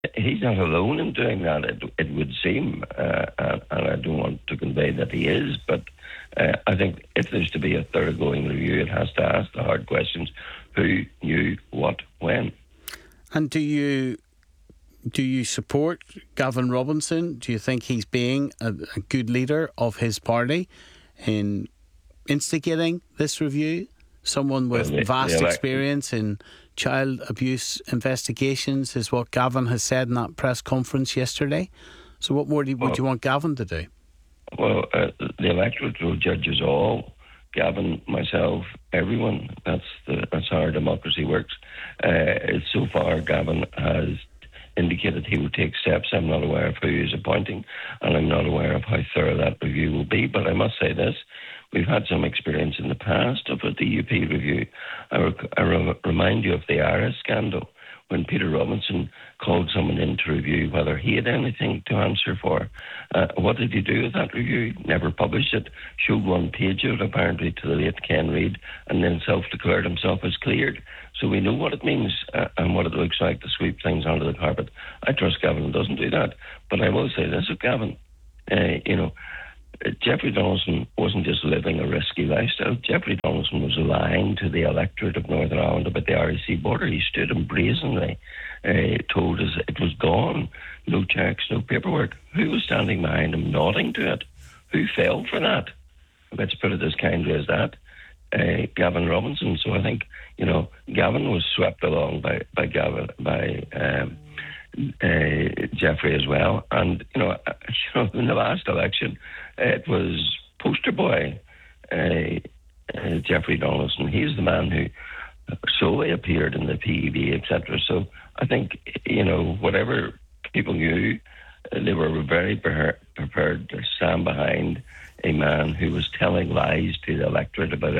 he's not alone in doing that, it would seem, and I don't want to convey that he is, but I think if there's to be a thoroughgoing review, it has to ask the hard questions: who, knew, what, when. And do you support Gavin Robinson? Do you think he's being a good leader of his party in instigating this review? Someone with vast experience in child abuse investigations is what Gavin has said in that press conference yesterday. So what more would you want Gavin to do? Well, the electorate will judge us all. Gavin, myself, everyone. That's how our democracy works. So far, Gavin has indicated he will take steps. I'm not aware of who he's appointing, and I'm not aware of how thorough that review will be. But I must say this: we've had some experience in the past of a DUP review. I remind you of the Irish scandal, when Peter Robinson called someone in to review whether he had anything to answer for. What did he do with that review? Never published it. Showed one page of it apparently to the late Ken Reid, and then self-declared himself as cleared. So we know what it means and what it looks like to sweep things under the carpet. I trust Gavin doesn't do that. But I will say this of Gavin, Jeffrey Donaldson wasn't just living a risky lifestyle. Jeffrey Donaldson was lying to the electorate of Northern Ireland about the REC border. He stood and brazenly told us it was gone. No checks, no paperwork. Who was standing behind him nodding to it? Who fell for that? Let's put it as kindly as that. Gavin Robinson. So I think, Gavin was swept along by Jeffrey as well. And, in the last election, it was poster boy Jeffrey Donaldson. He's the man who solely appeared in the PEB, etc. So I think, whatever people knew, they were very prepared to stand behind a man who was telling lies to the electorate about